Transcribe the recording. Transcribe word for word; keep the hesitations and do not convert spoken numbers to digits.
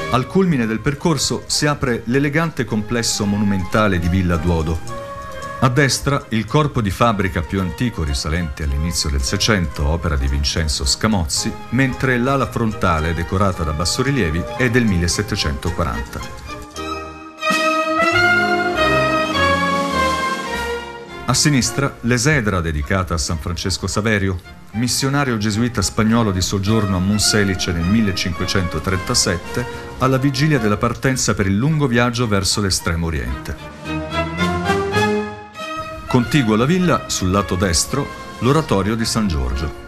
Al culmine del percorso si apre l'elegante complesso monumentale di Villa Duodo. A destra il corpo di fabbrica più antico risalente all'inizio del Seicento, opera di Vincenzo Scamozzi, mentre l'ala frontale, decorata da bassorilievi, è del millesettecentoquaranta. A sinistra l'esedra dedicata a San Francesco Saverio, missionario gesuita spagnolo di soggiorno a Monselice nel millecinquecentotrentasette, alla vigilia della partenza per il lungo viaggio verso l'estremo oriente. Contiguo alla villa, sul lato destro, l'oratorio di San Giorgio.